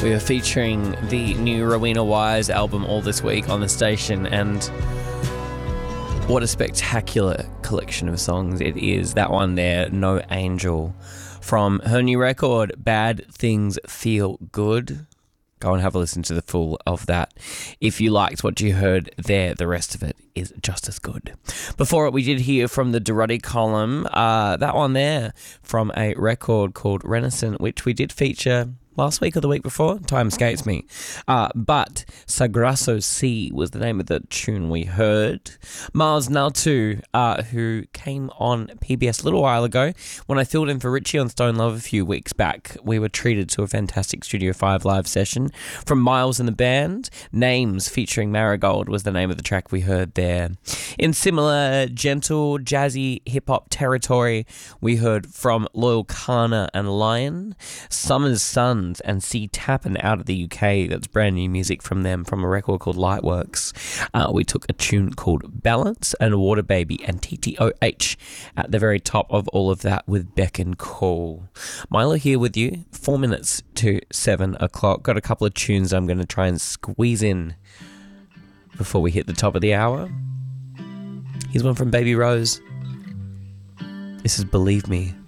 We are featuring the new Rowena Wise album all this week on the station, and what a spectacular collection of songs it is. That one there, No Angel, from her new record, Bad Things Feel Good. Go and have a listen to the full of that. If you liked what you heard there, the rest of it is just as good. Before it, we did hear from the Durruti column, that one there from a record called Renaissance, which we did feature last week or the week before, time escapes me. But Sagrasso C was the name of the tune we heard. Mars Naltu, who came on PBS a little while ago, when I filled in for Richie on Stone Love a few weeks back, we were treated to a fantastic Studio 5 live session from Miles and the band. Names featuring Marigold was the name of the track we heard there. In similar gentle, jazzy, hip-hop territory, we heard from Loyal Kana and Lion, Summer's Sun, and C Tappin out of the UK. That's brand new music from them, from a record called Lightworks. We took a tune called Balance and Water Baby and TTOH at the very top of all of that with Beck and Cole. Milo here with you, 4 minutes to 7 o'clock. Got a couple of tunes I'm going to try and squeeze in before we hit the top of the hour. Here's one from Baby Rose. This is Believe Me.